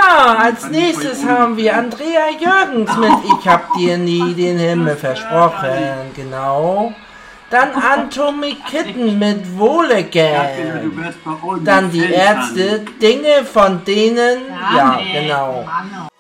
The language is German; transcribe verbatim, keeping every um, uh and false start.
Ja, als nächstes haben wir Andrea Jürgens mit Ich hab dir nie den Himmel versprochen, genau. Dann Atomic Kitten mit Wohlegeld. Dann die Ärzte, Dinge von denen, ja, genau.